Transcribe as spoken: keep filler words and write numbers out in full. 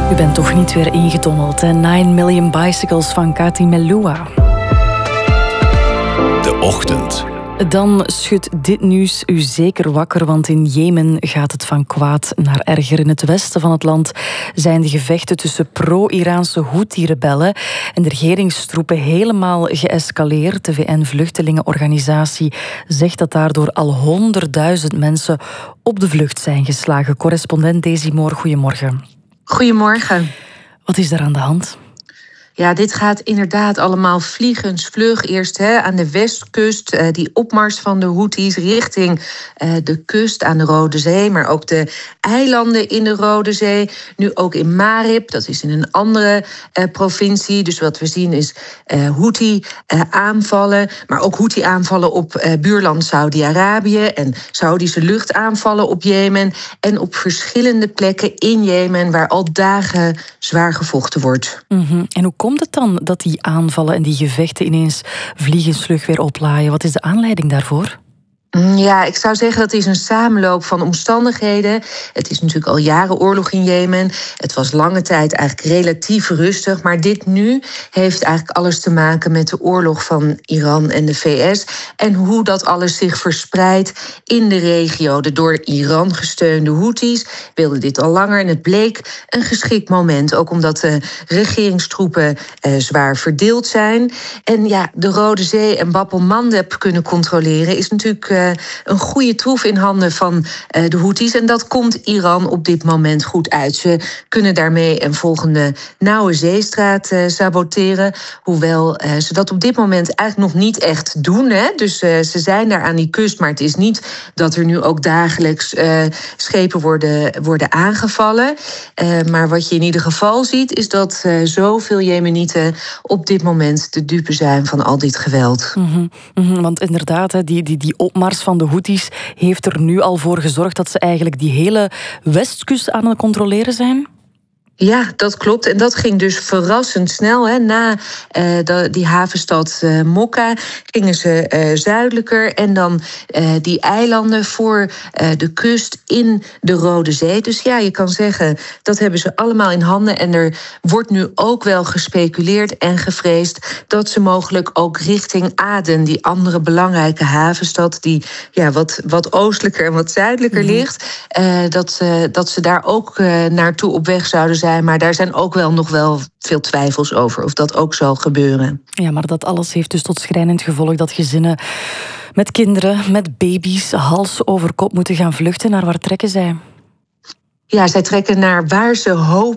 U bent toch niet weer ingedommeld, hè? nine million Bicycles van Kati Melua. De ochtend. Dan schudt dit nieuws u zeker wakker, want in Jemen gaat het van kwaad naar erger. In het westen van het land zijn de gevechten tussen pro-Iraanse Houthi-rebellen en de regeringstroepen helemaal geëscaleerd. De V N-vluchtelingenorganisatie zegt dat daardoor al honderdduizend mensen op de vlucht zijn geslagen. Correspondent Daisy Moore, goedemorgen. Goedemorgen. Wat is er aan de hand? Ja, dit gaat inderdaad allemaal vliegensvlug. Eerst hè, aan de westkust, uh, die opmars van de Houthis richting uh, de kust aan de Rode Zee, maar ook de eilanden in de Rode Zee. Nu ook in Marib, dat is in een andere uh, provincie. Dus wat we zien is uh, Houthi-aanvallen, uh, maar ook Houthi-aanvallen op uh, buurland Saudi-Arabië en Saudische luchtaanvallen op Jemen en op verschillende plekken in Jemen waar al dagen zwaar gevochten wordt. Mm-hmm. En hoe komt het dan dat die aanvallen en die gevechten ineens vliegensvlug weer oplaaien? Wat is de aanleiding daarvoor? Ja, ik zou zeggen dat is een samenloop van omstandigheden. Het is natuurlijk al jaren oorlog in Jemen. Het was lange tijd eigenlijk relatief rustig. Maar dit nu heeft eigenlijk alles te maken met de oorlog van Iran en de V S. En hoe dat alles zich verspreidt in de regio. De door Iran gesteunde Houthis wilden dit al langer. En het bleek een geschikt moment. Ook omdat de regeringstroepen eh, zwaar verdeeld zijn. En ja, de Rode Zee en Bab el-Mandeb kunnen controleren is natuurlijk Uh, een goede troef in handen van uh, de Houthis. En dat komt Iran op dit moment goed uit. Ze kunnen daarmee een volgende nauwe zeestraat uh, saboteren. Hoewel uh, ze dat op dit moment eigenlijk nog niet echt doen. Hè? Dus uh, ze zijn daar aan die kust. Maar het is niet dat er nu ook dagelijks uh, schepen worden, worden aangevallen. Uh, maar wat je in ieder geval ziet is dat uh, zoveel Jemenieten op dit moment de dupe zijn van al dit geweld. Mm-hmm. Mm-hmm, want inderdaad, die, die, die opmars van de Houthis heeft er nu al voor gezorgd dat ze eigenlijk die hele westkust aan het controleren zijn? Ja, dat klopt. En dat ging dus verrassend snel. Hè. Na uh, de, die havenstad uh, Mokka gingen ze uh, zuidelijker. En dan uh, die eilanden voor uh, de kust in de Rode Zee. Dus ja, je kan zeggen, dat hebben ze allemaal in handen. En er wordt nu ook wel gespeculeerd en gevreesd dat ze mogelijk ook richting Aden, die andere belangrijke havenstad, die ja, wat, wat oostelijker en wat zuidelijker mm-hmm. ligt, uh, dat, uh, dat ze daar ook uh, naartoe op weg zouden zijn. Maar daar zijn ook wel nog wel veel twijfels over of dat ook zal gebeuren. Ja, maar dat alles heeft dus tot schrijnend gevolg dat gezinnen met kinderen, met baby's, hals over kop moeten gaan vluchten. Naar waar trekken zij? Ja, zij trekken naar waar ze hopen